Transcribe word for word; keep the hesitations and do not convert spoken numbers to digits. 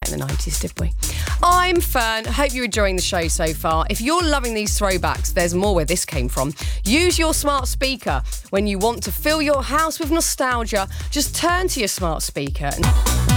in the nineties, did we? I'm Fern. Hope you're enjoying the show so far. If you're loving these throwbacks, there's more where this came from. Use your smart speaker when you want to fill your house with nostalgia. Just turn to your smart speaker and...